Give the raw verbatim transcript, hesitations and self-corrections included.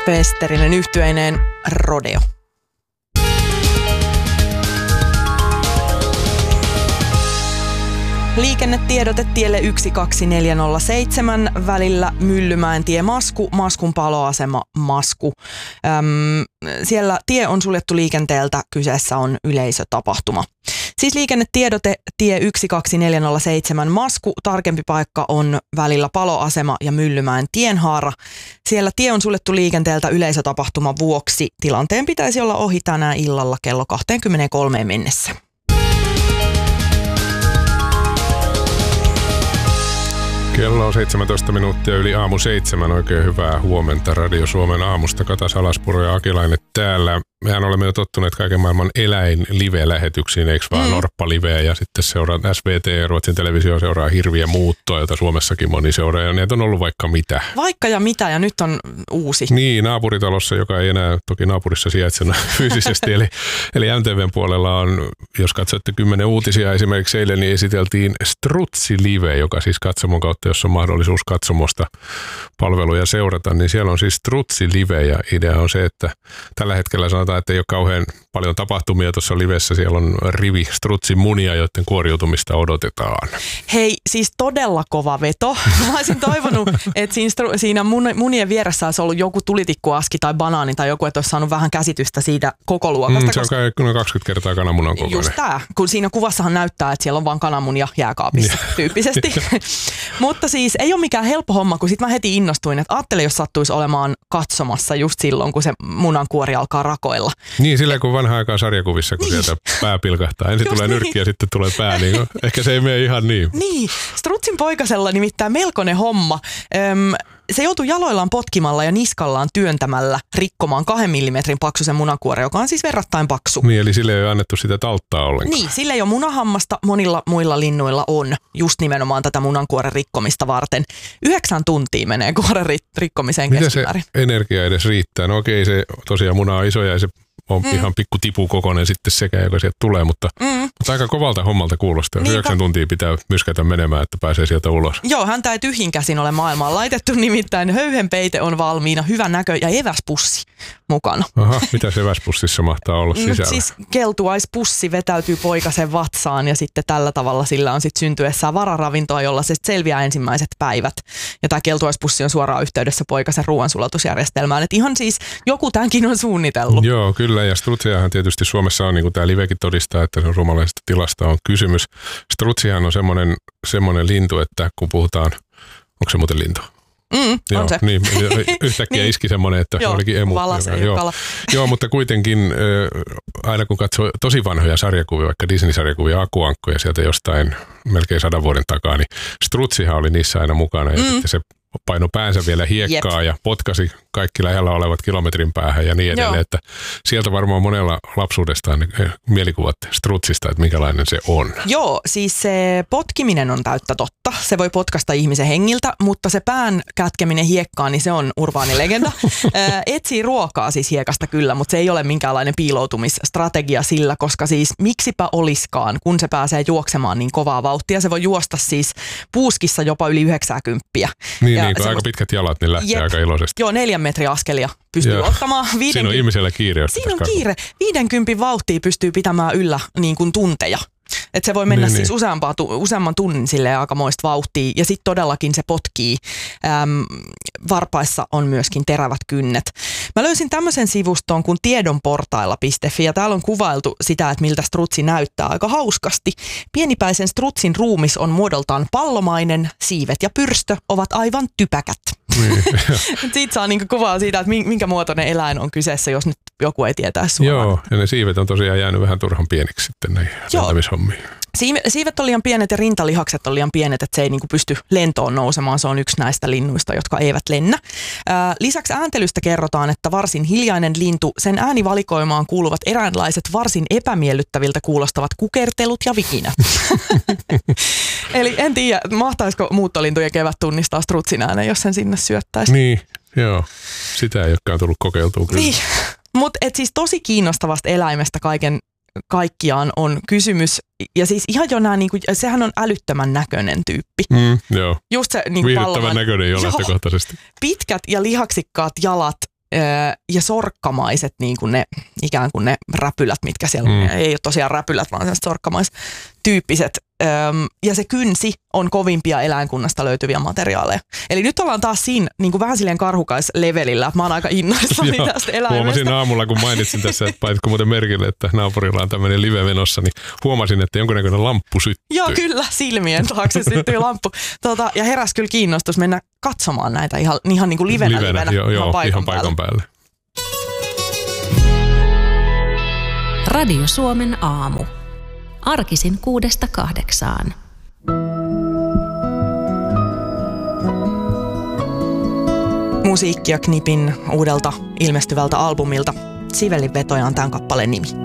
Westerinen yhtyeineen Rodeo. Liikennetiedote tielle yksi kaksi neljä nolla seitsemän välillä Myllymäen tie Masku, Maskun paloasema Masku. Öm, siellä tie on suljettu liikenteeltä, kyseessä on yleisötapahtuma. Siis liikennetiedote tie yksi kaksi neljä nolla seitsemän Masku, tarkempi paikka on välillä paloasema ja Myllymäen tienhaara. Siellä tie on suljettu liikenteeltä yleisötapahtuman vuoksi. Tilanteen pitäisi olla ohi tänään illalla kello kaksikymmentäkolme mennessä. Kello on seitsemäntoista minuuttia yli aamu seitsemän. Oikein hyvää huomenta Radio Suomen aamusta. Kata Salaspuro ja Akilainen täällä. Mehän olemme jo tottuneet kaiken maailman eläin-live-lähetyksiin, eikö vaan mm. Norppa-liveä ja sitten seuraa S V T, Ruotsin televisio seuraa Hirviä muuttoa, jota Suomessakin moni seuraa. Ja näitä on ollut vaikka mitä. Vaikka ja mitä ja nyt on uusi. Niin, naapuritalossa, joka ei enää toki naapurissa sijaitsena fyysisesti. eli, eli M T V:n puolella on, jos katsotte kymmenen uutisia esimerkiksi eilen, niin esiteltiin Strutsi-live, joka siis katsomon kautta, jos on mahdollisuus katsomosta palveluja seurata, niin siellä on siis Strutsi-live ja idea on se, että tällä hetkellä sanotaan, että ei ole kauhean paljon tapahtumia tuossa livessä. Siellä on rivi strutsin munia, joiden kuoriutumista odotetaan. Hei, siis todella kova veto. Mä olisin toivonut, että siinä, siinä munien vieressä olisi ollut joku tulitikkuaski tai banaani tai joku, että olisi saanut vähän käsitystä siitä koko luokasta. Mm, se on kai kaksikymmentä kertaa kananmunan kokoinen. Just tää, kun siinä kuvassahan näyttää, että siellä on vaan kananmunia jääkaapissa tyyppisesti. Mutta siis ei ole mikään helppo homma, kun sit mä heti innostuin, että ajattele, jos sattuisi olemaan katsomassa just silloin, kun se munankuori alkaa rakoilla. Niin, silleen kuin vanhaan aikaan sarjakuvissa, kun niin. sieltä pää pilkahtaa. Ensin just tulee niin. nyrkki ja sitten tulee pää. Niin ehkä se ei mene ihan niin. Niin, Strutsin poikasella nimittäin melkoinen homma. Öm, se joutui jaloillaan potkimalla ja niskallaan työntämällä rikkomaan kahden millimetrin paksuisen munankuoren, joka on siis verrattain paksu. Niin, eli sille ei ole annettu sitä talttaa ollenkaan. Niin, sille ei ole munahammasta, monilla muilla linnuilla on just nimenomaan tätä munankuoren rikkomista varten. Yhdeksän tuntia menee kuoren rikkomiseen keskimäärin. Mitä se energia edes riittää? No okei, se tosiaan muna on iso ja se on mm. ihan pikku tipukokoinen sitten sekä, joka sieltä tulee, mutta, mm. mutta aika kovalta hommalta kuulostaa. Niinpä. Yhdeksän tuntia pitää myskätä menemään, että pääsee sieltä ulos. Joo, häntä ei tyhjin käsin ole maailmaan laitettu, nimittäin höyhenpeite on valmiina, hyvä näkö ja eväspussi mukana. Aha, mitä se eväspussissa mahtaa olla sisällä? No, siis keltuaispussi vetäytyy poikasen vatsaan ja sitten tällä tavalla sillä on sitten syntyessään vararavintoa, jolla se selviää ensimmäiset päivät. Ja tämä keltuaispussi on suoraan yhteydessä poikasen ruoansulatusjärjestelmään. Et ihan siis joku tämänkin on suunnitellut. Joo, kyllä. Ja strutsiahan tietysti Suomessa on, niin kuin tämä livekin todistaa, että se on suomalaisesta tilasta on kysymys. Strutsihan on semmoinen, semmoinen lintu, että kun puhutaan, onko se muuten lintu? Mm, joo, on se. Niin, yhtäkkiä niin. iski semmoinen, että joo, olikin emu. Valas, joka, joo. joo, mutta kuitenkin äh, aina kun katsoo tosi vanhoja sarjakuvia, vaikka Disney-sarjakuvia, Akuankkoja sieltä jostain melkein sadan vuoden takaa, niin strutsihan oli niissä aina mukana ja mm. sitten se paino päänsä vielä hiekkaa Jep. ja potkasi kaikki lähellä olevat kilometrin päähän ja niin edelleen. Että sieltä varmaan monella lapsuudestaan mielikuvat strutsista, että minkälainen se on. Joo, siis se potkiminen on täyttä totta. Se voi potkasta ihmisen hengiltä, mutta se pään kätkeminen hiekkaan, niin se on urbaani legenda. Etsii ruokaa siis hiekasta kyllä, mutta se ei ole minkäänlainen piiloutumisstrategia sillä, koska siis miksipä oliskaan, kun se pääsee juoksemaan niin kovaa vauhtia. Se voi juosta siis puuskissa jopa yli yhdeksänkymmentä. Niin, niin kun aika pitkät jalat, niin lähtee jep, aika iloisesti. Joo, neljän metrin askelia pystyy Joo. ottamaan. Viiden, Siinä on ihmisellä kiire. Siinä on kiire. Viidenkympin vauhtia pystyy pitämään yllä niin kuin tunteja. Että se voi mennä niin, siis niin. Useampaa, useamman tunnin silleen aikamoista vauhtia ja sitten todellakin se potkii. Äm, varpaissa on myöskin terävät kynnet. Mä löysin tämmöisen sivuston kuin tiedonportailla piste fi ja täällä on kuvailtu sitä, että miltä strutsi näyttää aika hauskasti. Pienipäisen strutsin ruumis on muodoltaan pallomainen, siivet ja pyrstö ovat aivan typäkät. Niin. Siitä saa niinku kuvaa siitä, että minkä muotoinen eläin on kyseessä, jos nyt joku ei tietää suoraan. Joo, ja ne siivet on tosiaan jäänyt vähän turhan pieniksi sitten näihin lentämishommiin. Siivet on liian pienet ja rintalihakset on liian pienet, että se ei niinku pysty lentoon nousemaan. Se on yksi näistä linnuista, jotka eivät lennä. Ää, lisäksi ääntelystä kerrotaan, että varsin hiljainen lintu, sen äänivalikoimaan kuuluvat eräänlaiset varsin epämiellyttäviltä kuulostavat kukertelut ja vikinät. Eli en tiedä, mahtaisiko muuttolintujen kevät tunnistaa strutsin äänen, jos sen sinne syöttäisi. Niin, joo. Sitä ei olekaan tullut kokeiltua kyllä. Niin, mutta siis tosi kiinnostavasta eläimestä kaiken kaikkiaan on kysymys. Ja siis ihan jo nämä, niinku, sehän on älyttömän näköinen tyyppi. Mm, joo. Just se niinku viihdyttävän näköinen jo lähtökohtaisesti. Pitkät ja lihaksikkaat jalat, ja sorkkamaiset niin kuin ne ikään kuin ne räpylät, mitkä siellä mm. ei ole tosiaan räpylät, vaan sellaiset sorkkamaistyyppiset. Ja se kynsi on kovimpia eläinkunnasta löytyviä materiaaleja. Eli nyt ollaan taas siinä niin kuin vähän silleen karhukaislevelillä. Mä oon aika innoissani tästä eläimestä. Huomasin aamulla, kun mainitsin tässä, että paitko muuten merkille, että naapurilla on tämmöinen live menossa, niin huomasin, että jonkunnäköinen lamppu syttyy. Joo, kyllä, silmien taakse syttyy lamppu. Tuota, ja heräsi kyllä kiinnostus mennä katsomaan näitä ihan, ihan niin kuin livenä, livenä, livenä joo, ihan, joo, paikan, ihan paikan päälle. päälle. Radio Suomen aamu. Arkisin kuudesta kahdeksaan. Musiikkia Knipin uudelta ilmestyvältä albumilta. Sivelin vetoja on tämän kappaleen nimi.